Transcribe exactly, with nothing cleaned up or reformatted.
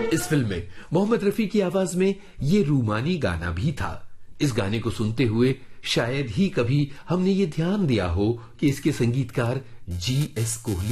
इस फिल्म में मोहम्मद रफी की आवाज में ये रूमानी गाना भी था। इस गाने को सुनते हुए शायद ही कभी हमने ये ध्यान दिया हो कि इसके संगीतकार जी एस कोहली